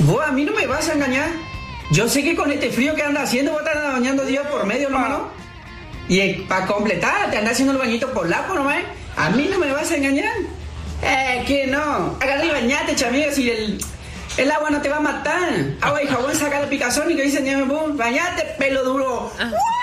Vos a mí no me vas a engañar. Yo sé que con este frío que anda haciendo vos te andas bañando día por medio, hermano. Y para completar, te andas haciendo el bañito polaco nomás. A mí no me vas a engañar. Que no. Agarra y bañate, chamigo, si el agua no te va a matar. Agua y jabón saca la picazón y que dicen, bañate, pelo duro.